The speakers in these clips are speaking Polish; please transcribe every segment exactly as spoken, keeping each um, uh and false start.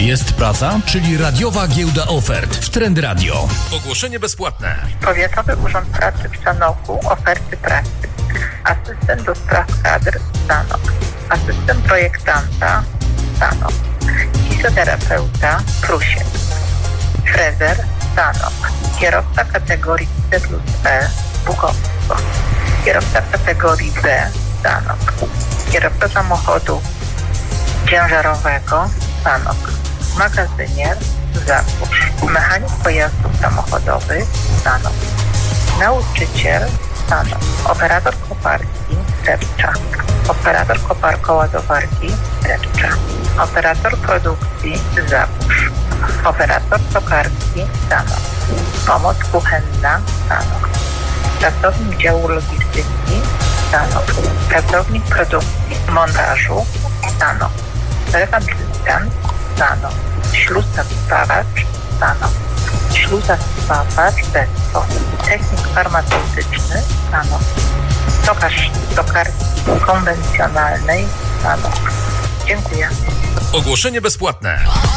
Jest praca, czyli radiowa giełda ofert w Trend Radio. Ogłoszenie bezpłatne. Powiatowy Urząd Pracy w Sanoku, oferty pracy. Asystent do spraw kadr Sanok. Asystent projektanta Sanok. Fizjoterapeuta Prusiek. Frezer Sanok. Kierowca kategorii C plus E Bukowsko. Kierowca kategorii B Sanok. Kierowca samochodu ciężarowego Sanok. Magazynier Zakusz. Mechanik pojazdów samochodowych Sanok. Nauczyciel Sanok. Operator koparki Depcza. Operator koparko-ładowarki Depcza. Operator produkcji Zakusz. Operator tokarski Sanok. Pomoc kuchenna Sanok. Pracownik działu logistyki Sanok. Pracownik produkcji montażu Sanok. Rehabilitant Sanok. Ślusarz-spawacz Sanok. Ślusarz-spawacz Besto. Technik farmaceutyczny Sanok. Tokarz tokarski konwencjonalnej Sanok. Dziękuję. Ogłoszenie bezpłatne.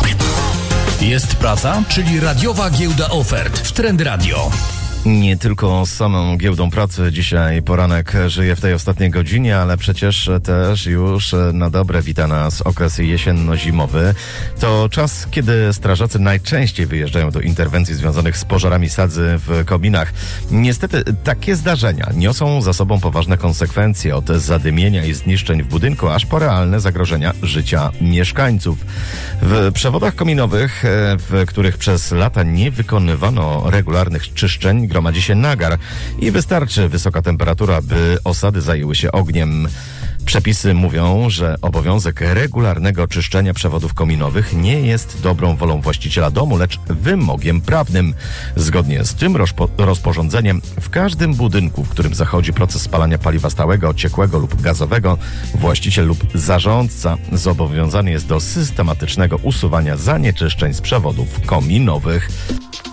Jest praca, czyli radiowa giełda ofert w Trend Radio. Nie tylko samą giełdą pracy dzisiaj poranek żyje w tej ostatniej godzinie, ale przecież też już na dobre wita nas okres jesienno-zimowy. To czas, kiedy strażacy najczęściej wyjeżdżają do interwencji związanych z pożarami sadzy w kominach. Niestety takie zdarzenia niosą za sobą poważne konsekwencje, od zadymienia i zniszczeń w budynku, aż po realne zagrożenia życia mieszkańców. W przewodach kominowych, w których przez lata nie wykonywano regularnych czyszczeń, gromadzi się nagar i wystarczy wysoka temperatura, by osady zajęły się ogniem. Przepisy mówią, że obowiązek regularnego czyszczenia przewodów kominowych nie jest dobrą wolą właściciela domu, lecz wymogiem prawnym. Zgodnie z tym rozpo- rozporządzeniem w każdym budynku, w którym zachodzi proces spalania paliwa stałego, ciekłego lub gazowego, właściciel lub zarządca zobowiązany jest do systematycznego usuwania zanieczyszczeń z przewodów kominowych.